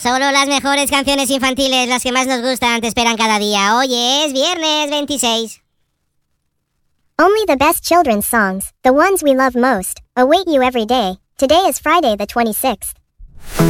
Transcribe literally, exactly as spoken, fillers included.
Solo las mejores canciones infantiles, las que más nos gustan, te esperan cada día. Hoy es viernes veintiséis. Only the best children's songs, the ones we love most, await you every day. Today is Friday the twenty-sixth.